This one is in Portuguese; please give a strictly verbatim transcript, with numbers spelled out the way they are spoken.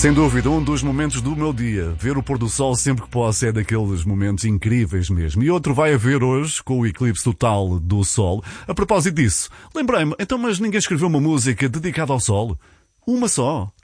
Sem dúvida, um dos momentos do meu dia. Ver o pôr do sol sempre que posso é daqueles momentos incríveis mesmo. E outro vai haver hoje, com o eclipse total do sol. A propósito disso, lembrei-me, então mas ninguém escreveu uma música dedicada ao sol? Uma só?